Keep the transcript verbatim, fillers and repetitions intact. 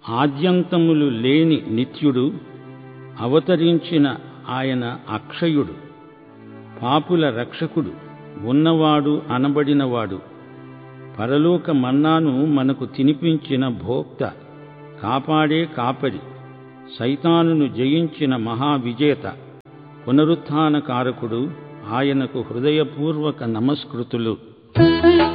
ఆద్యంతములు లేని నిత్యుడు, అవతరించిన ఆయన అక్షయుడు, పాపుల రక్షకుడు, ఉన్నవాడు అనబడినవాడు, పరలోక మన్నాను మనకు తినిపించిన భోక్త, కాపాడే కాపరి, సైతానును జయించిన మహావిజేత, పునరుత్థాన కారకుడు, ఆయనకు హృదయపూర్వక నమస్కృతులు.